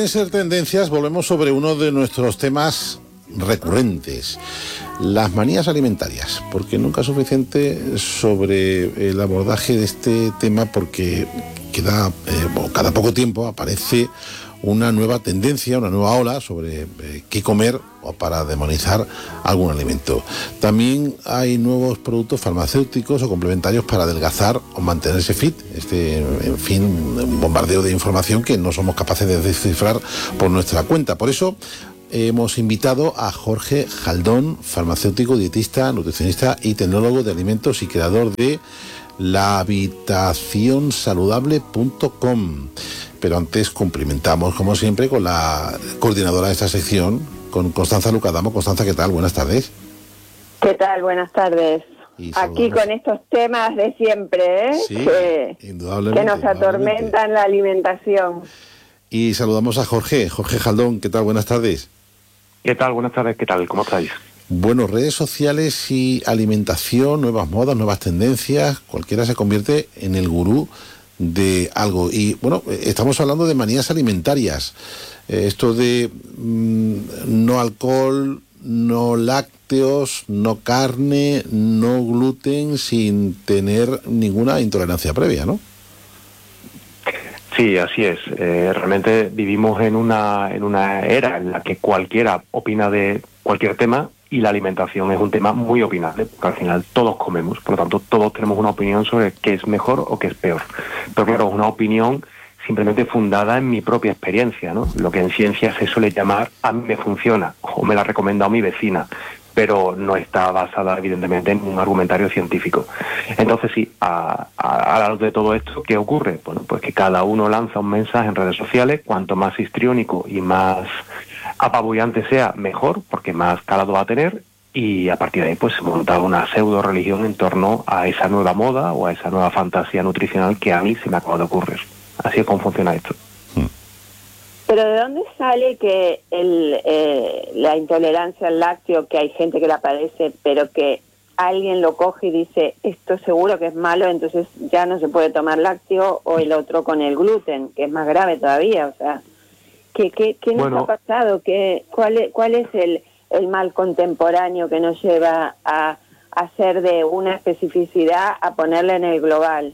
en Ser Tendencias volvemos sobre uno de nuestros temas recurrentes, las manías alimentarias, porque nunca es suficiente sobre el abordaje de este tema, porque cada poco tiempo aparece una nueva tendencia, una nueva ola sobre qué comer o para demonizar algún alimento. También hay nuevos productos farmacéuticos o complementarios para adelgazar o mantenerse fit. En fin, un bombardeo de información que no somos capaces de descifrar por nuestra cuenta. Por eso hemos invitado a Jorge Jaldón, farmacéutico, dietista, nutricionista y tecnólogo de alimentos y creador de lahabitacionsaludable.com. Pero antes cumplimentamos, como siempre, con la coordinadora de esta sección, con Constanza Lucadamo. Constanza, ¿qué tal? Buenas tardes. ¿Qué tal? Buenas tardes. Aquí con estos temas de siempre, sí, que nos atormentan la alimentación. Y saludamos a Jorge Jaldón. ¿Qué tal? Buenas tardes. ¿Qué tal? Buenas tardes. ¿Qué tal? ¿Cómo estáis? Bueno, redes sociales y alimentación, nuevas modas, nuevas tendencias, cualquiera se convierte en el gurú de algo. Y bueno, estamos hablando de manías alimentarias. Esto de no alcohol, no lácteos, no carne, no gluten, sin tener ninguna intolerancia previa, ¿no? Sí, así es. Realmente vivimos en una era en la que cualquiera opina de cualquier tema, y la alimentación es un tema muy opinable, porque al final todos comemos, por lo tanto todos tenemos una opinión sobre qué es mejor o qué es peor. Pero claro, es una opinión simplemente fundada en mi propia experiencia, ¿no? Lo que en ciencia se suele llamar a mí me funciona, o me la ha recomendado mi vecina, pero no está basada evidentemente en un argumentario científico. Entonces sí, a la luz de todo esto, ¿qué ocurre? Bueno, pues que cada uno lanza un mensaje en redes sociales, cuanto más histriónico y más apabullante sea, mejor, porque más calado va a tener, y a partir de ahí pues se monta una pseudo religión en torno a esa nueva moda o a esa nueva fantasía nutricional que a mí se me acaba de ocurrir. Así es como funciona esto. Pero ¿de dónde sale que la intolerancia al lácteo, que hay gente que la padece, pero que alguien lo coge y dice, esto seguro que es malo, entonces ya no se puede tomar lácteo, o el otro con el gluten, que es más grave todavía? O sea, ¿qué nos ha pasado? ¿Cuál es el mal contemporáneo que nos lleva a hacer de una especificidad a ponerla en el global?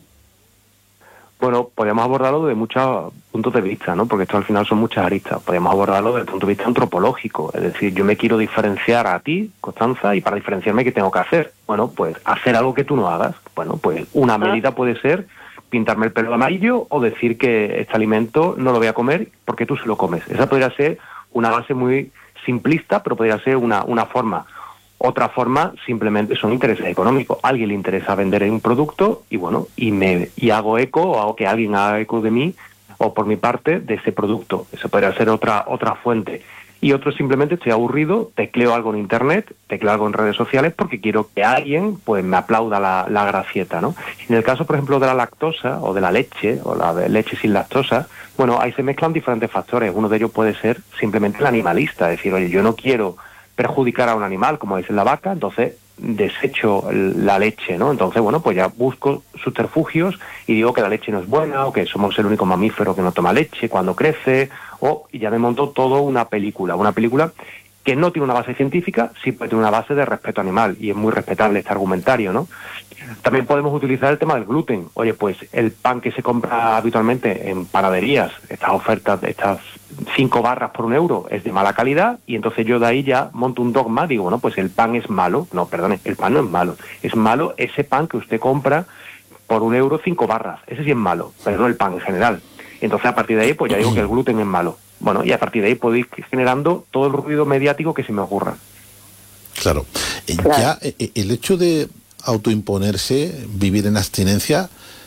Bueno, podríamos abordarlo de muchos puntos de vista, ¿no? Porque esto al final son muchas aristas. Podríamos abordarlo desde el punto de vista antropológico. Es decir, yo me quiero diferenciar a ti, Constanza, y para diferenciarme, ¿qué tengo que hacer? Bueno, pues hacer algo que tú no hagas. Bueno, pues una medida puede ser pintarme el pelo de amarillo o decir que este alimento no lo voy a comer porque tú se lo comes. Esa podría ser una base muy simplista, pero podría ser una forma. Otra forma simplemente son intereses económicos. A alguien le interesa vender un producto y bueno, y hago eco, o hago que alguien haga eco de mí o por mi parte de ese producto. Eso podría ser otra fuente. Y otro simplemente estoy aburrido, tecleo algo en internet, tecleo algo en redes sociales porque quiero que alguien pues me aplauda la gracieta, ¿no? En el caso, por ejemplo, de la lactosa o de la leche o la leche sin lactosa, bueno, ahí se mezclan diferentes factores. Uno de ellos puede ser simplemente el animalista, es decir, oye, yo no quiero perjudicar a un animal, como dice la vaca, entonces desecho la leche, ¿no? Entonces, bueno, pues ya busco subterfugios y digo que la leche no es buena, o que somos el único mamífero que no toma leche cuando crece, y ya me monto todo una película que no tiene una base científica, sí puede tener una base de respeto animal, y es muy respetable este argumentario, ¿no? También podemos utilizar el tema del gluten. Oye, pues el pan que se compra habitualmente en panaderías, estas ofertas, estas 5 barras por €1, es de mala calidad, y entonces yo de ahí ya monto un dogma, digo, bueno, pues el pan es malo. No, perdone, el pan no es malo. Es malo ese pan que usted compra por €1, 5 barras. Ese sí es malo, pero no el pan en general. Entonces a partir de ahí, pues ya digo que el gluten es malo. Bueno, y a partir de ahí puedo ir generando todo el ruido mediático que se me ocurra. Claro. Ya el hecho de autoimponerse, vivir en abstinencia,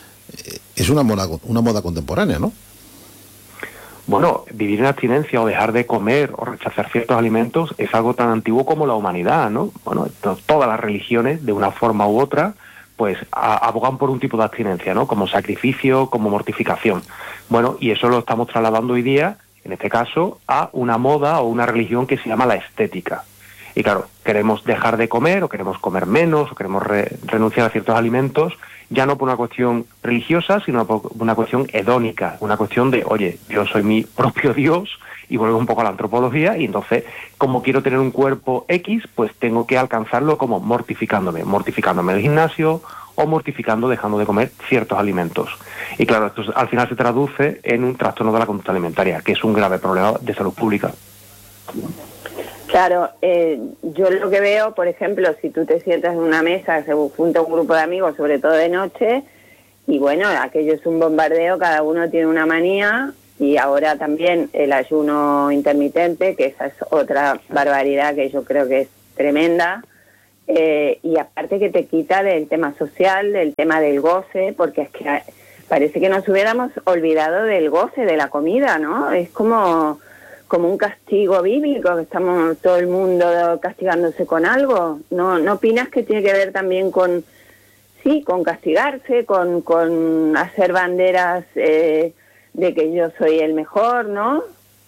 es una moda contemporánea, ¿no? Bueno, vivir en abstinencia o dejar de comer o rechazar ciertos alimentos es algo tan antiguo como la humanidad, ¿no? Bueno, todas las religiones, de una forma u otra, pues abogan por un tipo de abstinencia, ¿no? Como sacrificio, como mortificación. Bueno, y eso lo estamos trasladando hoy día, en este caso, a una moda o una religión que se llama la estética. Y claro, queremos dejar de comer, o queremos comer menos, o queremos renunciar a ciertos alimentos, ya no por una cuestión religiosa, sino por una cuestión hedónica, una cuestión de, oye, yo soy mi propio Dios y vuelvo un poco a la antropología, y entonces, como quiero tener un cuerpo X, pues tengo que alcanzarlo como mortificándome en el gimnasio, o mortificando, dejando de comer ciertos alimentos. Y claro, esto al final se traduce en un trastorno de la conducta alimentaria, que es un grave problema de salud pública. Claro, yo lo que veo, por ejemplo, si tú te sientas en una mesa, se junta un grupo de amigos, sobre todo de noche, y bueno, aquello es un bombardeo, cada uno tiene una manía, y ahora también el ayuno intermitente, que esa es otra barbaridad que yo creo que es tremenda. Y aparte que te quita del tema social, del tema del goce, porque es que parece que nos hubiéramos olvidado del goce de la comida, ¿no? Es como un castigo bíblico, que estamos todo el mundo castigándose con algo. ¿No opinas que tiene que ver también con castigarse, con hacer banderas de que yo soy el mejor, ¿no?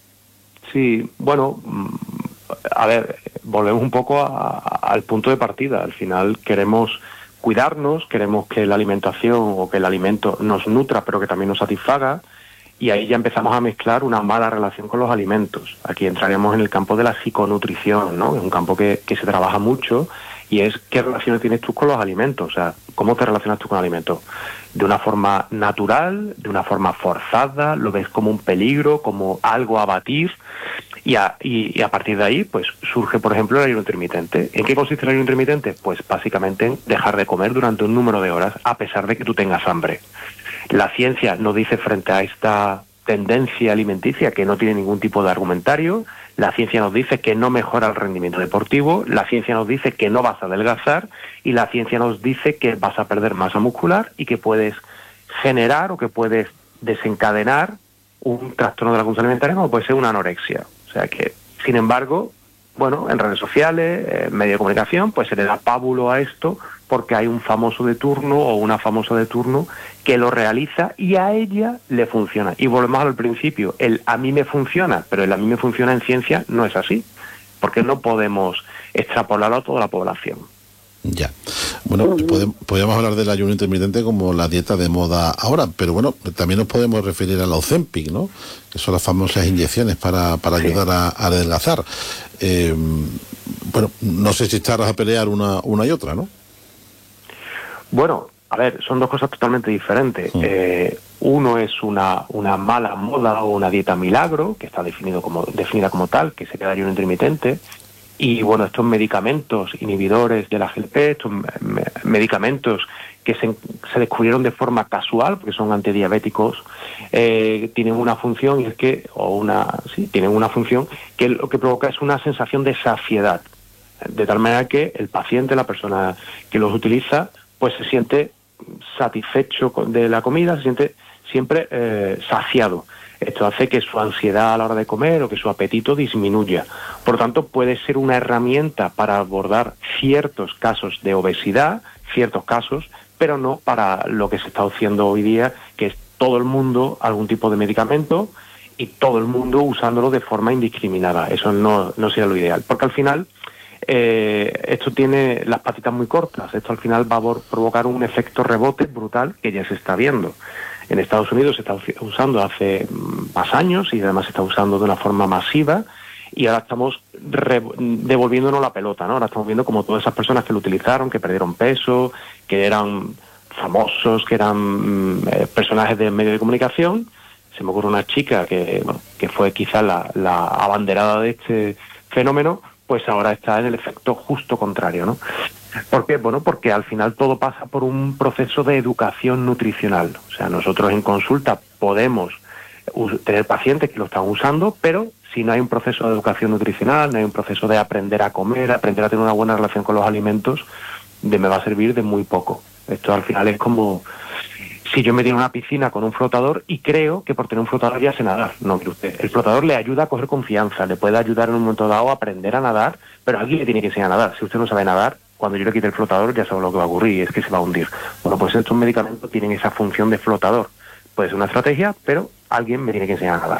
Sí, bueno, a ver, volvemos un poco al punto de partida. Al final queremos cuidarnos, queremos que la alimentación o que el alimento nos nutra, pero que también nos satisfaga, y ahí ya empezamos a mezclar una mala relación con los alimentos. Aquí entraremos en el campo de la psiconutrición, ¿no? Es un campo que se trabaja mucho, y es qué relaciones tienes tú con los alimentos. O sea, ¿cómo te relacionas tú con alimentos? ¿De una forma natural, de una forma forzada? ¿Lo ves como un peligro, como algo a abatir? Y a partir de ahí, pues surge, por ejemplo, el ayuno intermitente. ¿En qué consiste el ayuno intermitente? Pues básicamente en dejar de comer durante un número de horas, a pesar de que tú tengas hambre. La ciencia nos dice, frente a esta tendencia alimenticia que no tiene ningún tipo de argumentario, la ciencia nos dice que no mejora el rendimiento deportivo, la ciencia nos dice que no vas a adelgazar, y la ciencia nos dice que vas a perder masa muscular y que puedes generar o que puedes desencadenar un trastorno de la conducta alimentaria, como puede ser una anorexia. O sea que, sin embargo, bueno, en redes sociales, medios de comunicación, pues se le da pábulo a esto porque hay un famoso de turno o una famosa de turno que lo realiza y a ella le funciona. Y volvemos al principio, el a mí me funciona, pero el a mí me funciona en ciencia no es así, porque no podemos extrapolarlo a toda la población. Ya. Bueno, podríamos hablar del ayuno intermitente como la dieta de moda ahora, pero bueno, también nos podemos referir al Ozempic, ¿no? Que son las famosas inyecciones para ayudar a adelgazar. Bueno, no sé si estarás a pelear una y otra, ¿no? Bueno, a ver, son dos cosas totalmente diferentes. Uno es una mala moda o una dieta milagro, que está definida como tal, que sería el ayuno intermitente. Y bueno, estos medicamentos inhibidores de la GLP, estos medicamentos que se descubrieron de forma casual, porque son antidiabéticos, tienen una función, y es que, tienen una función que lo que provoca es una sensación de saciedad, de tal manera que el paciente, la persona que los utiliza, pues se siente satisfecho de la comida, se siente siempre saciado. Esto hace que su ansiedad a la hora de comer o que su apetito disminuya. Por lo tanto, puede ser una herramienta para abordar ciertos casos de obesidad, ciertos casos, pero no para lo que se está haciendo hoy día, que es todo el mundo algún tipo de medicamento y todo el mundo usándolo de forma indiscriminada. Eso no sería lo ideal, porque al final esto tiene las patitas muy cortas. Esto al final va a provocar un efecto rebote brutal que ya se está viendo. En Estados Unidos se está usando hace más años y además se está usando de una forma masiva, y ahora estamos devolviéndonos la pelota, ¿no? Ahora estamos viendo como todas esas personas que lo utilizaron, que perdieron peso, que eran famosos, que eran personajes de medios de comunicación. Se me ocurre una chica que fue quizá la abanderada de este fenómeno, pues ahora está en el efecto justo contrario, ¿no? ¿Por qué? Bueno, porque al final todo pasa por un proceso de educación nutricional. O sea, nosotros en consulta podemos tener pacientes que lo están usando, pero si no hay un proceso de educación nutricional, no hay un proceso de aprender a comer, aprender a tener una buena relación con los alimentos, me va a servir de muy poco. Esto al final es como si yo me tiro en una piscina con un flotador y creo que por tener un flotador ya sé nadar. No, mire usted, el flotador le ayuda a coger confianza, le puede ayudar en un momento dado a aprender a nadar, pero alguien le tiene que enseñar a nadar. Si usted no sabe nadar, cuando yo le quite el flotador ya sabe lo que va a ocurrir, es que se va a hundir. Bueno, pues estos medicamentos tienen esa función de flotador. Puede ser una estrategia, pero alguien me tiene que enseñar a nadar.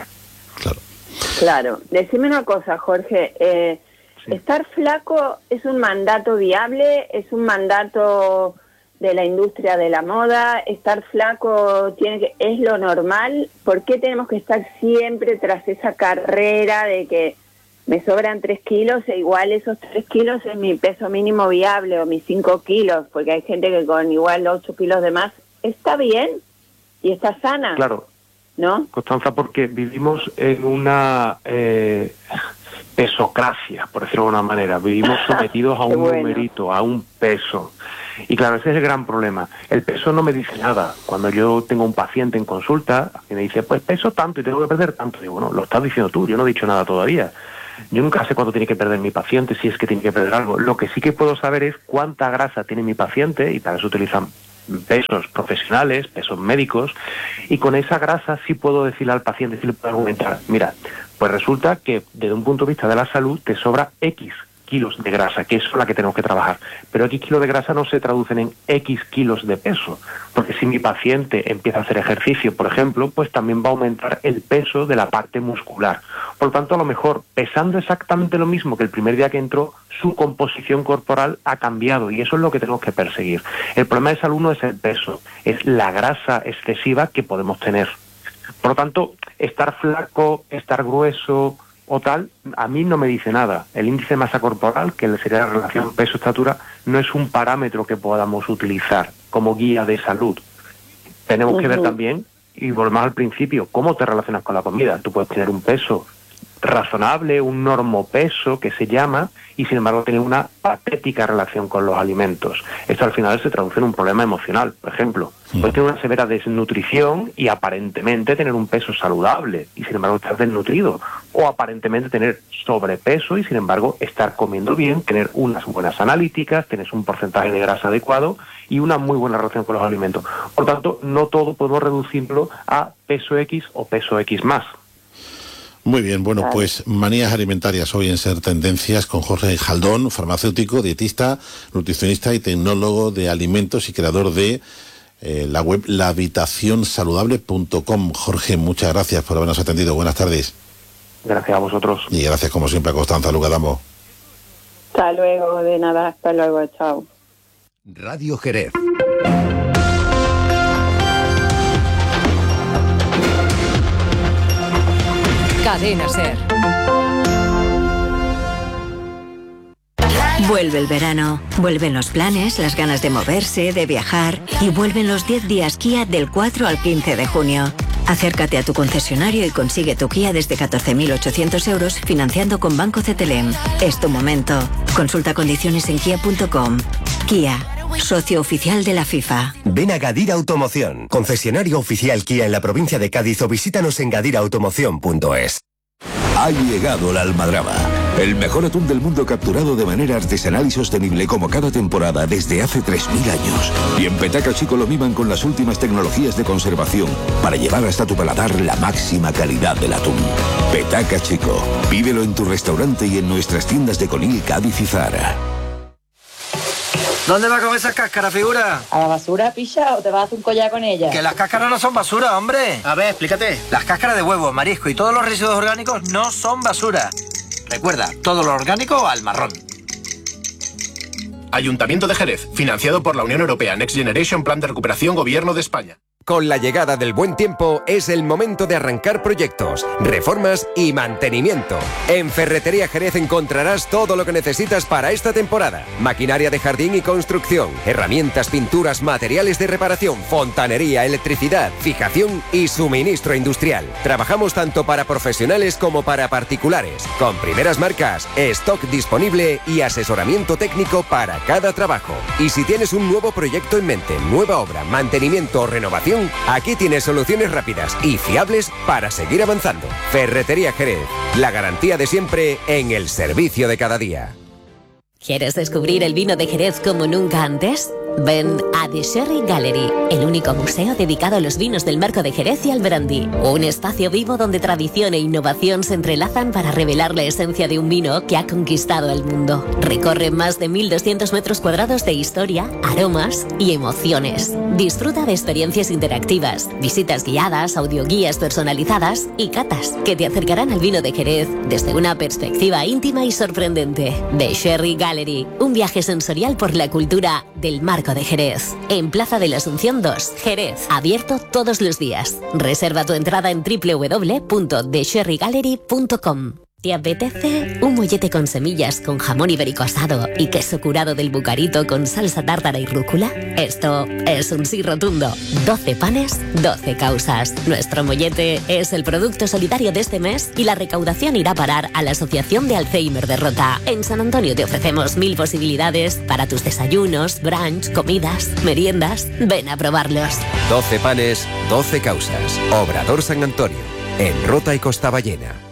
Claro. Decime una cosa, Jorge. Sí. ¿Estar flaco es un mandato viable? ¿Es un mandato de la industria de la moda, estar flaco es lo normal. ¿Por qué tenemos que estar siempre tras esa carrera de que me sobran 3 kilos e igual esos 3 kilos es mi peso mínimo viable o mis 5 kilos? Porque hay gente que con igual 8 kilos de más está bien y está sana. Claro. ¿No? Constanza, porque vivimos en una pesocracia, por decirlo de alguna manera. Vivimos sometidos a un numerito, a un peso. Y claro, ese es el gran problema. El peso no me dice nada. Cuando yo tengo un paciente en consulta y me dice, pues peso tanto y tengo que perder tanto, digo, bueno, lo estás diciendo tú, yo no he dicho nada todavía. Yo nunca sé cuánto tiene que perder mi paciente, si es que tiene que perder algo. Lo que sí que puedo saber es cuánta grasa tiene mi paciente, y para eso utilizan pesos profesionales, pesos médicos, y con esa grasa sí puedo decirle al paciente, sí le puedo argumentar, mira, pues resulta que desde un punto de vista de la salud te sobra X kilos de grasa, que es la que tenemos que trabajar. Pero X kilos de grasa no se traducen en X kilos de peso, porque si mi paciente empieza a hacer ejercicio, por ejemplo, pues también va a aumentar el peso de la parte muscular. Por lo tanto, a lo mejor, pesando exactamente lo mismo que el primer día que entró, su composición corporal ha cambiado, y eso es lo que tenemos que perseguir. El problema de salud no es el peso, es la grasa excesiva que podemos tener. Por lo tanto, estar flaco, estar grueso o tal, a mí no me dice nada. El índice de masa corporal, que sería la relación peso-estatura, no es un parámetro que podamos utilizar como guía de salud. Tenemos que ver también, y volvemos al principio, cómo te relacionas con la comida. Tú puedes tener un peso razonable, un normopeso que se llama, y sin embargo tener una patética relación con los alimentos. Esto al final se traduce en un problema emocional. Por ejemplo, puedes tener una severa desnutrición y aparentemente tener un peso saludable y sin embargo estar desnutrido, o aparentemente tener sobrepeso y sin embargo estar comiendo bien, tener unas buenas analíticas, tener un porcentaje de grasa adecuado y una muy buena relación con los alimentos. Por tanto, no todo podemos reducirlo a peso X o peso X más. Muy bien, bueno, pues manías alimentarias hoy en Ser Tendencias con Jorge Jaldón, farmacéutico, dietista, nutricionista y tecnólogo de alimentos y creador de la web lahabitacionsaludable.com. Jorge, muchas gracias por habernos atendido. Buenas tardes. Gracias a vosotros. Y gracias como siempre a Constanza Lucadamo. Hasta luego, de nada, hasta luego, chao. Radio Jerez. Cadena Ser. Vuelve el verano, vuelven los planes, las ganas de moverse, de viajar, y vuelven los 10 días Kia del 4 al 15 de junio. Acércate a tu concesionario y consigue tu Kia desde 14.800 euros financiando con Banco CTLM. Es tu momento. Consulta condiciones en kia.com. Kia, socio oficial de la FIFA. Ven a Gadir Automoción, concesionario oficial Kia en la provincia de Cádiz, o visítanos en gadirautomoción.es. Ha llegado la almadraba, el mejor atún del mundo capturado de manera artesanal y sostenible como cada temporada desde hace 3.000 años. Y en Petaca Chico lo miman con las últimas tecnologías de conservación para llevar hasta tu paladar la máxima calidad del atún. Petaca Chico, pídelo en tu restaurante y en nuestras tiendas de Conil, Cádiz y Zara. ¿Dónde va con esa cáscara, figura? ¿A la basura, picha, o te vas a hacer un collar con ella? Que las cáscaras no son basura, hombre. A ver, explícate. Las cáscaras de huevo, marisco y todos los residuos orgánicos no son basura. Recuerda, todo lo orgánico al marrón. Ayuntamiento de Jerez, financiado por la Unión Europea, Next Generation, Plan de Recuperación, Gobierno de España. Con la llegada del buen tiempo es el momento de arrancar proyectos, reformas y mantenimiento. En Ferretería Jerez encontrarás todo lo que necesitas para esta temporada. Maquinaria de jardín y construcción, herramientas, pinturas, materiales de reparación, fontanería, electricidad, fijación y suministro industrial. Trabajamos tanto para profesionales como para particulares, con primeras marcas, stock disponible y asesoramiento técnico para cada trabajo. Y si tienes un nuevo proyecto en mente, nueva obra, mantenimiento o renovación, aquí tienes soluciones rápidas y fiables para seguir avanzando. Ferretería Jerez, la garantía de siempre en el servicio de cada día. ¿Quieres descubrir el vino de Jerez como nunca antes? Ven a The Sherry Gallery, el único museo dedicado a los vinos del Marco de Jerez y al brandy. Un espacio vivo donde tradición e innovación se entrelazan para revelar la esencia de un vino que ha conquistado el mundo. Recorre más de 1.200 metros cuadrados de historia, aromas y emociones. Disfruta de experiencias interactivas, visitas guiadas, audioguías personalizadas y catas que te acercarán al vino de Jerez desde una perspectiva íntima y sorprendente. The Sherry Gallery, un viaje sensorial por la cultura del Marco de Jerez. En Plaza de la Asunción 2, Jerez, abierto todos los días. Reserva tu entrada en www.thesherrygallery.com. ¿Te apetece un mollete con semillas, con jamón ibérico asado y queso curado del Bucarito con salsa tártara y rúcula? Esto es un sí rotundo. 12 panes, 12 causas. Nuestro mollete es el producto solidario de este mes y la recaudación irá a parar a la Asociación de Alzheimer de Rota. En San Antonio te ofrecemos 1000 posibilidades para tus desayunos, brunch, comidas, meriendas. Ven a probarlos. 12 panes, 12 causas. Obrador San Antonio, en Rota y Costa Ballena.